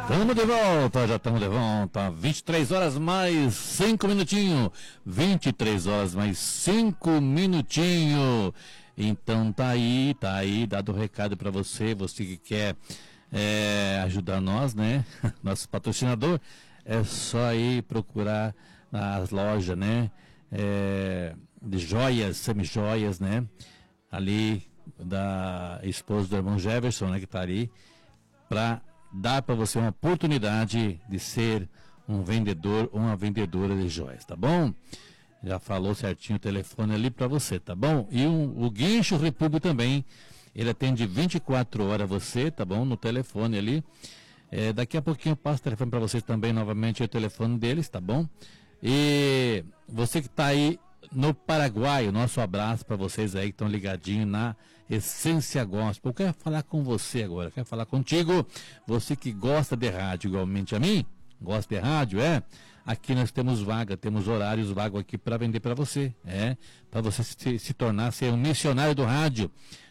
Já estamos de volta. 23 horas mais 5 minutinhos. 23 horas mais 5 minutinhos. Então tá aí, dado o recado para você que quer ajudar nós, né? Nosso patrocinador, é só ir procurar nas lojas, né? De joias, semijoias, né? Ali da esposa do irmão Jefferson, né? Que tá ali, para dar para você uma oportunidade de ser um vendedor ou uma vendedora de joias, tá bom? Já falou certinho o telefone ali para você, tá bom? E o Guincho República também, ele atende 24 horas você, tá bom? No telefone ali. Daqui a pouquinho eu passo o telefone para vocês também, novamente, o telefone deles, tá bom? E você que está aí no Paraguai, o nosso abraço para vocês aí que estão ligadinhos na Essência Gospel. Eu quero falar com você agora, quero falar contigo, você que gosta de rádio igualmente a mim, gosta de rádio, aqui nós temos vaga, temos horários vagos aqui para vender para você, para você se tornar, ser um missionário do rádio.